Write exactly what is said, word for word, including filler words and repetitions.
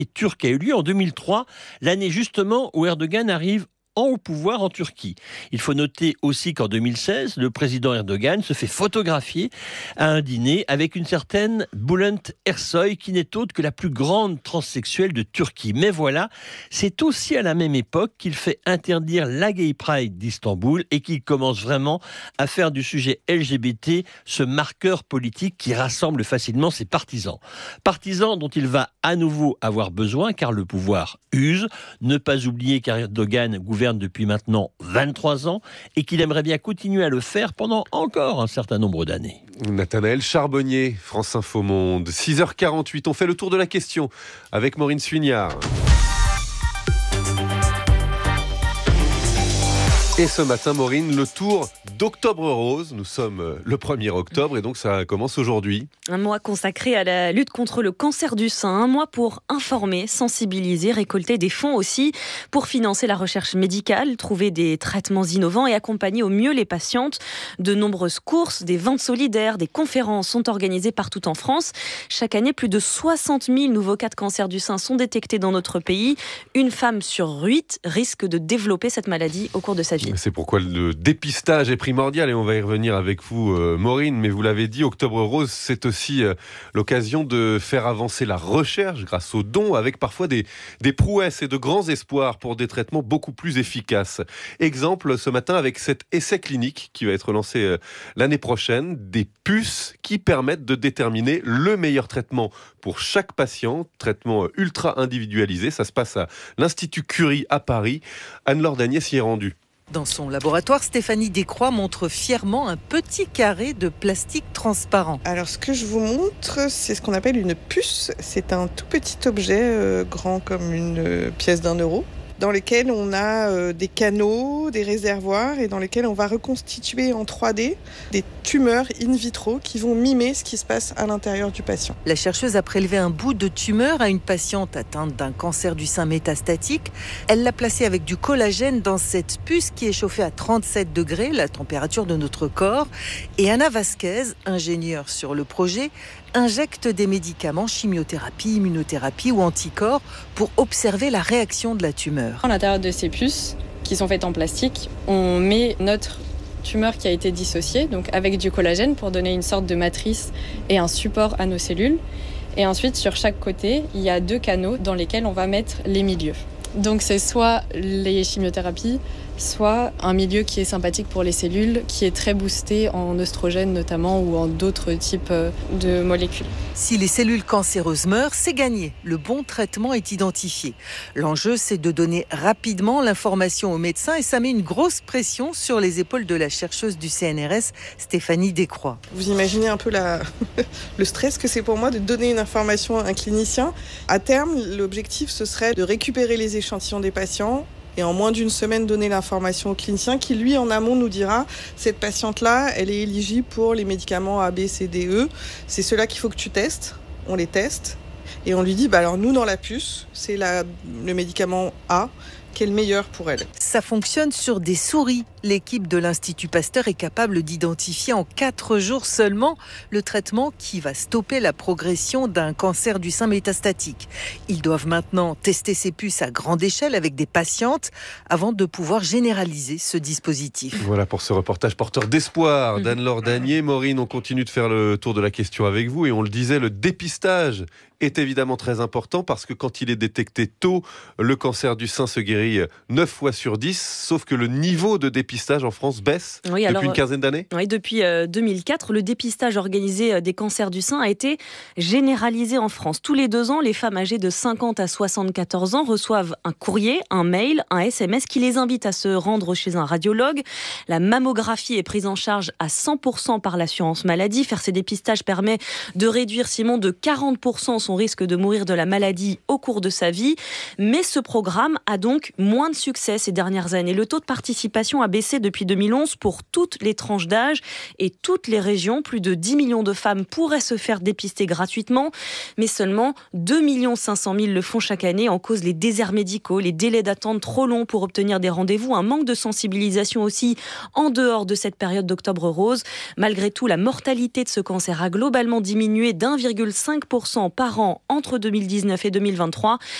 turque a eu lieu en deux mille trois, l'année justement où Erdogan arrive au pouvoir en Turquie. Il faut noter aussi qu'en deux mille seize, le président Erdogan se fait photographier à un dîner avec une certaine Bülent Ersoy, qui n'est autre que la plus grande transsexuelle de Turquie. Mais voilà, c'est aussi à la même époque qu'il fait interdire la Gay Pride d'Istanbul et qu'il commence vraiment à faire du sujet L G B T ce marqueur politique qui rassemble facilement ses partisans. Partisans dont il va à nouveau avoir besoin car le pouvoir use. Ne pas oublier qu'Erdogan gouverne depuis maintenant vingt-trois ans et qu'il aimerait bien continuer à le faire pendant encore un certain nombre d'années. Nathanaël Charbonnier, France Info Monde. six heures quarante-huit, on fait le tour de la question avec Maureen Suignard. Et ce matin, Maureen, le tour d'Octobre Rose. Nous sommes le premier octobre et donc ça commence aujourd'hui. Un mois consacré à la lutte contre le cancer du sein. Un mois pour informer, sensibiliser, récolter des fonds aussi pour financer la recherche médicale, trouver des traitements innovants et accompagner au mieux les patientes. De nombreuses courses, des ventes solidaires, des conférences sont organisées partout en France. Chaque année, plus de soixante mille nouveaux cas de cancer du sein sont détectés dans notre pays. Une femme sur huit risque de développer cette maladie au cours de sa vie. C'est pourquoi le dépistage est primordial et on va y revenir avec vous, euh, Maureen. Mais vous l'avez dit, Octobre Rose, c'est aussi euh, l'occasion de faire avancer la recherche grâce aux dons, avec parfois des, des prouesses et de grands espoirs pour des traitements beaucoup plus efficaces. Exemple ce matin avec cet essai clinique qui va être lancé euh, l'année prochaine, des puces qui permettent de déterminer le meilleur traitement pour chaque patient, traitement ultra individualisé. Ça se passe à l'Institut Curie à Paris. Anne-Laure Danier s'y est rendue. Dans son laboratoire, Stéphanie Descroix montre fièrement un petit carré de plastique transparent. Alors ce que je vous montre, c'est ce qu'on appelle une puce. C'est un tout petit objet euh, grand comme une euh, pièce d'un euro, dans lesquels on a euh, des canaux, des réservoirs et dans lesquels on va reconstituer en trois D des tumeurs in vitro qui vont mimer ce qui se passe à l'intérieur du patient. La chercheuse a prélevé un bout de tumeur à une patiente atteinte d'un cancer du sein métastatique. Elle l'a placé avec du collagène dans cette puce qui est chauffée à trente-sept degrés, la température de notre corps. Et Anna Vasquez, ingénieure sur le projet, injecte des médicaments, chimiothérapie, immunothérapie ou anticorps pour observer la réaction de la tumeur. À l'intérieur de ces puces, qui sont faites en plastique, on met notre tumeur qui a été dissociée, donc avec du collagène pour donner une sorte de matrice et un support à nos cellules. Et ensuite, sur chaque côté, il y a deux canaux dans lesquels on va mettre les milieux. Donc c'est soit les chimiothérapies, soit un milieu qui est sympathique pour les cellules, qui est très boosté en oestrogènes notamment ou en d'autres types de molécules. Si les cellules cancéreuses meurent, c'est gagné. Le bon traitement est identifié. L'enjeu, c'est de donner rapidement l'information aux médecins et ça met une grosse pression sur les épaules de la chercheuse du C N R S, Stéphanie Descroix. Vous imaginez un peu la... le stress que c'est pour moi de donner une information à un clinicien. À terme, l'objectif, ce serait de récupérer les échantillons des patients et en moins d'une semaine donner l'information au clinicien qui, lui, en amont, nous dira cette patiente-là, elle est éligible pour les médicaments A, B, C, D, E. C'est ceux-là qu'il faut que tu testes. On les teste. Et on lui dit, bah alors nous, dans la puce, c'est la, le médicament A qui est le meilleur pour elle. Ça fonctionne sur des souris. L'équipe de l'Institut Pasteur est capable d'identifier en quatre jours seulement le traitement qui va stopper la progression d'un cancer du sein métastatique. Ils doivent maintenant tester ces puces à grande échelle avec des patientes avant de pouvoir généraliser ce dispositif. Voilà pour ce reportage porteur d'espoir d'Anne-Laure Danier. Maureen, on continue de faire le tour de la question avec vous et on le disait, le dépistage est évidemment très important parce que quand il est détecté tôt, le cancer du sein se guérit neuf fois sur dix, sauf que le niveau de dépistage en France baisse oui, depuis alors, une quinzaine d'années. Oui, depuis euh, deux mille quatre, le dépistage organisé des cancers du sein a été généralisé en France. Tous les deux ans, les femmes âgées de cinquante à soixante-quatorze ans reçoivent un courrier, un mail, un S M S qui les invite à se rendre chez un radiologue. La mammographie est prise en charge à cent pour cent par l'assurance maladie. Faire ces dépistages permet de réduire, Simon, de quarante pour cent son risque de mourir de la maladie au cours de sa vie. Mais ce programme a donc donc moins de succès ces dernières années. Le taux de participation a baissé depuis deux mille onze pour toutes les tranches d'âge et toutes les régions. Plus de dix millions de femmes pourraient se faire dépister gratuitement, mais seulement deux millions cinq cent mille le font chaque année. En cause, les déserts médicaux, les délais d'attente trop longs pour obtenir des rendez-vous, un manque de sensibilisation aussi en dehors de cette période d'octobre rose. Malgré tout, la mortalité de ce cancer a globalement diminué d'un virgule cinq pour cent par an entre deux mille dix-neuf et deux mille vingt-trois.